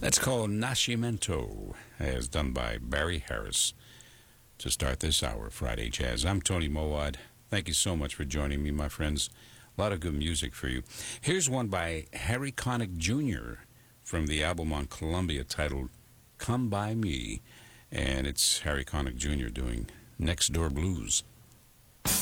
That's called Nascimento, as done by Barry Harris. To start this hour of Friday Jazz, I'm Tony Mowad. Thank you so much for joining me, my friends. A lot of good music for you. Here's one by Harry Connick Jr. from the album on Columbia titled Come By Me. And it's Harry Connick Jr. doing Next Door Blues.